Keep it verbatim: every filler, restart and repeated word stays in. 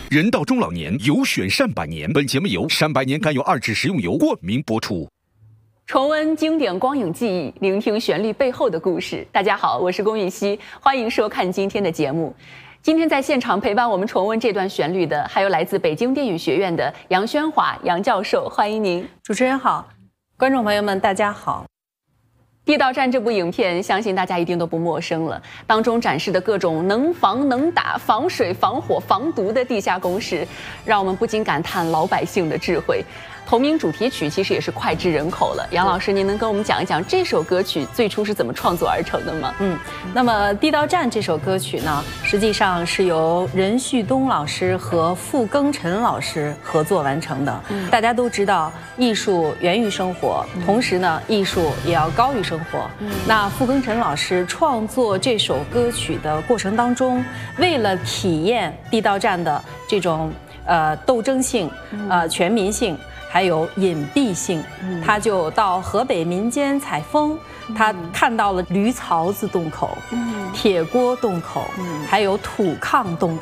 人到中老年，有选善百年。本节目由善百年甘油二酯食用油冠名播出。 重温经典光影记忆，聆听旋律背后的故事。大家好，我是龚玉熙，欢迎收看今天的节目。今天在现场陪伴我们重温这段旋律的，还有来自北京电影学院的杨宣华杨教授，欢迎您。 主持人好，观众朋友们大家好。 《地道战》这部影片，相信大家一定都不陌生了。当中展示的各种能防能打、防水、防火、防毒的地下工事，让我们不禁感叹老百姓的智慧。同名主题曲其实也是脍炙人口了。杨老师，您能跟我们讲一讲这首歌曲最初是怎么创作而成的吗？ 嗯，那么《地道战》这首歌曲呢，实际上是由任旭东老师和傅庚辰老师合作完成的。嗯、大家都知道，艺术源于生活，同时呢，艺术也要高于生活。嗯、那傅庚辰老师创作这首歌曲的过程当中，为了体验地道战的这种呃斗争性、呃全民性。还有隐蔽性，他就到河北民间采风，他看到了驴槽子洞口、铁锅洞口，还有土炕洞